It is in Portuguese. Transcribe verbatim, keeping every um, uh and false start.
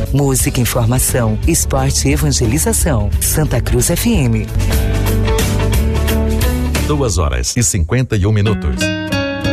música, informação, esporte e evangelização. Santa Cruz F M. Duas horas e cinquenta e um minutos.